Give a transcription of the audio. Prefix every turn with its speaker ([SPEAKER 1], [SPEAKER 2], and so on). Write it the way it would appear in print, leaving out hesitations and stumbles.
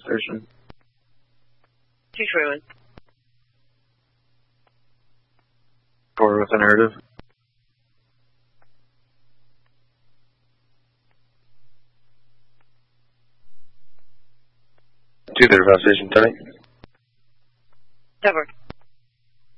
[SPEAKER 1] station.
[SPEAKER 2] 221.
[SPEAKER 1] Forward with a narrative. 235 station, Tony.
[SPEAKER 2] Cover.